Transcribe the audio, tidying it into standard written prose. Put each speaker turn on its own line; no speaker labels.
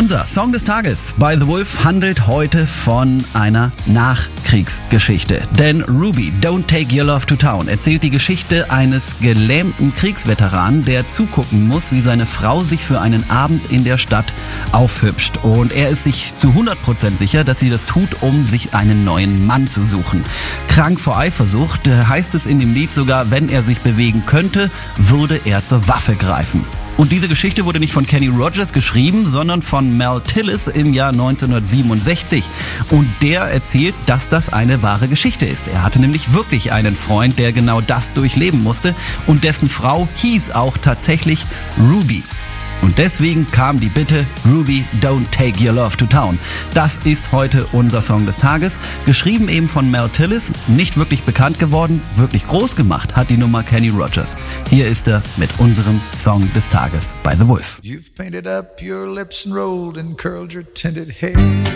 Unser Song des Tages bei The Wolf handelt heute von einer Nachkriegsgeschichte. Denn Ruby, Don't Take Your Love to Town erzählt die Geschichte eines gelähmten Kriegsveteranen, der zugucken muss, wie seine Frau sich für einen Abend in der Stadt aufhübscht. Und er ist sich zu 100% sicher, dass sie das tut, um sich einen neuen Mann zu suchen. Krank vor Eifersucht heißt es in dem Lied sogar, wenn er sich bewegen könnte, würde er zur Waffe greifen. Und diese Geschichte wurde nicht von Kenny Rogers geschrieben, sondern von Mel Tillis im Jahr 1967. Und der erzählt, dass das eine wahre Geschichte ist. Er hatte nämlich wirklich einen Freund, der genau das durchleben musste. Und dessen Frau hieß auch tatsächlich Ruby. Und deswegen kam die Bitte, Ruby, Don't Take Your Love to Town. Das ist heute unser Song des Tages. Geschrieben eben von Mel Tillis, nicht wirklich bekannt geworden, wirklich groß gemacht hat die Nummer Kenny Rogers. Hier ist er mit unserem Song des Tages bei The Wolf.
You've painted up your lips and rolled and curled your tinted hair.